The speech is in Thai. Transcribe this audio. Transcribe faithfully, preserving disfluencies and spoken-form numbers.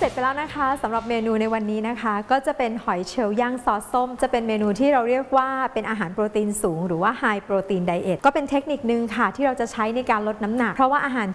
ร็จไปแล้วนะคะสำหรับเมนูในวันนี้นะคะก็จะเป็นหอยเชลล์ย่างซอสส้มจะเป็นเมนูที่เราเรียกว่าเป็นอาหารโปรตีนสูงหรือว่าไฮโปรตีนไดเอทก็เป็นเทคนิคนึงค่ะที่เราจะใช้ในการลดน้ำหนักเพราะว่าอาหาร